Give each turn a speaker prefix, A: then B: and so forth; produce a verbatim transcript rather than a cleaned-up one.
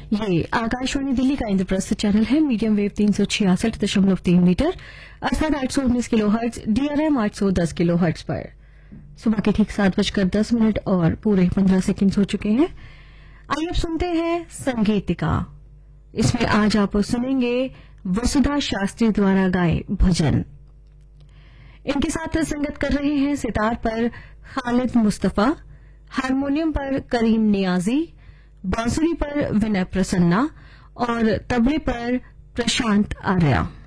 A: ये आकाशवाणी दिल्ली का इंद्रप्रस्थ चैनल है। मीडियम वेव तीन सौ छियासठ दशमलव तीन मीटर अर्थात आठ सौ उन्नीस किलो हर्ट्ज, डीआरएम आठ सौ दस किलो हर्ट्ज पर। सुबह के ठीक सात बजकर दस मिनट और पूरे पंद्रह सेकंड हो चुके हैं। आइए अब सुनते हैं संगीतिका। इसमें आज आप सुनेंगे वसुधा शास्त्री द्वारा गाए भजन। इनके साथ संगत कर रहे हैं सितार पर खालिद मुस्तफा, हारमोनियम पर करीम नियाजी, बांसुरी पर विनय प्रसन्ना और तबले पर प्रशांत आर्या।